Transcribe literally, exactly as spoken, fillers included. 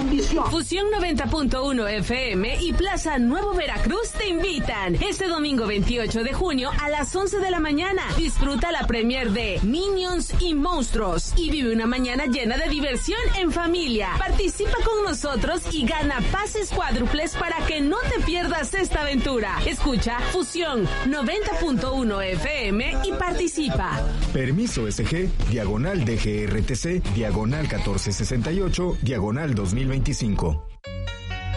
ambición. Fusión noventa punto uno F M y Plaza Nuevo Veracruz te invitan este domingo veintiocho de junio a las once de la mañana. Disfruta la premier de Minions y Monstruos y vive una mañana llena de diversión en familia. Participa con nosotros y gana pases cuádruples para que no te pierdas esta aventura. Escucha Fusión noventa punto uno F M y participa. Permiso S G, diagonal D G R T C, diagonal catorce sesenta y ocho, diagonal dos mil veinticinco.